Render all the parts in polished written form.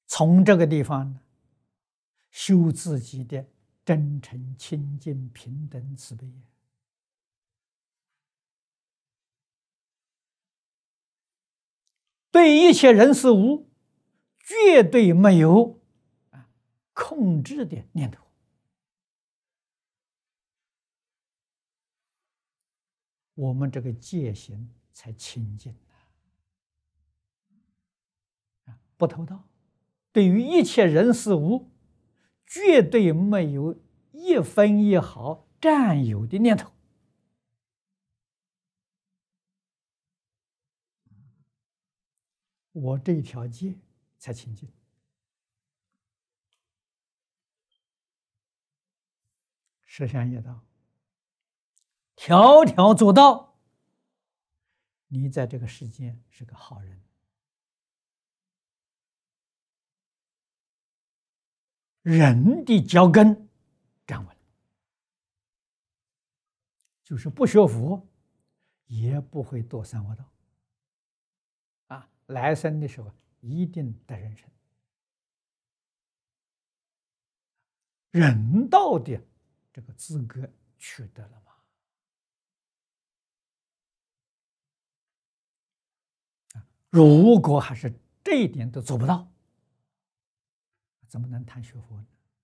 从这个地方呢，修自己的真诚、清净、平等、慈悲。对一切人事物，绝对没有控制的念头。我们这个戒行才清净不偷盗。对于一切人事物，绝对没有一分一毫占有的念头。我这一条戒才清净。十善业道，条条做到，你在这个世间是个好人。人的脚跟站稳，就是不学佛，也不会堕三恶道。来生的时候一定得人生。人道的这个资格取得了吗？如果还是这一点都做不到，怎么能谈学佛呢？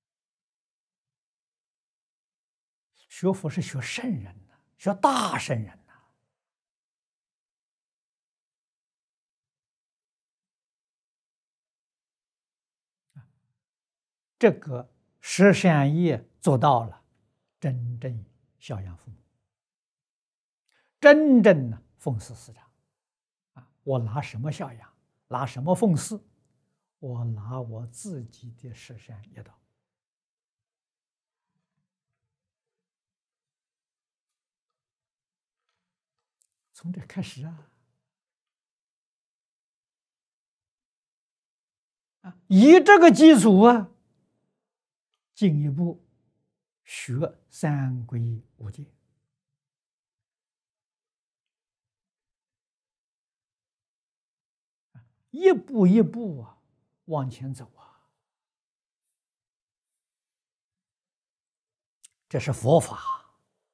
学佛是学圣人呐，学大圣人呐。这个十善业做到了，真正孝养父母，真正的奉事师长。我拿什么孝养？拿什么奉事？我拿我自己的十善业道。从这开始以这个基础进一步学三皈五戒。一步一步往前走这是佛法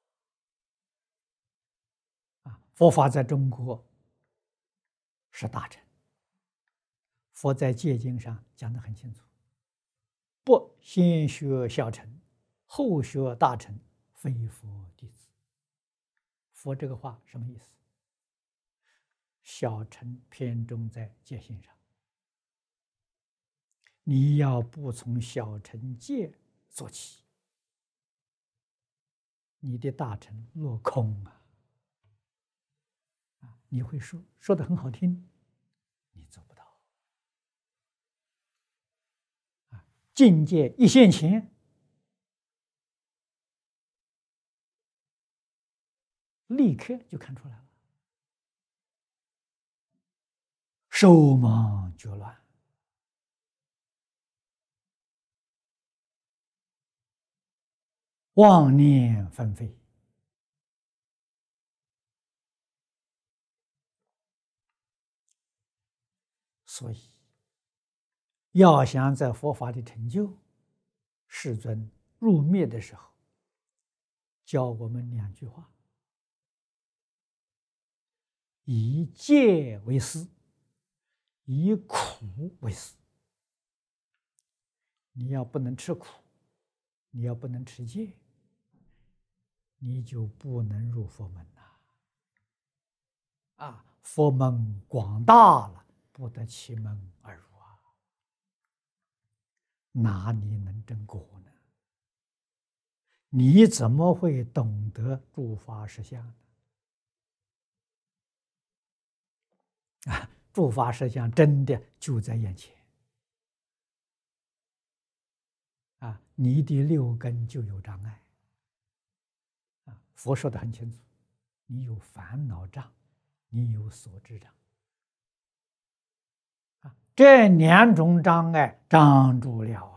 佛法在中国是大乘，佛在戒经上讲得很清楚，不先学小乘，后学大乘，非佛弟子。佛这个话什么意思？小乘偏重在戒性上，你要不从小乘戒做起，你的大乘落空你会说得很好听，你做不到境界一现前，立刻就看出来了，手忙脚乱，妄念纷飞。所以要想在佛法里成就，世尊入灭的时候教我们2句话：以戒为师，以苦为师。你要不能吃苦，你要不能持戒，你就不能入佛门佛门广大了，不得其门而入哪里能证果呢？你怎么会懂得诸法实相呢？诸法实相真的就在眼前你的6根就有障碍佛说得很清楚，你有烦恼障，你有所知障这2种障碍障住了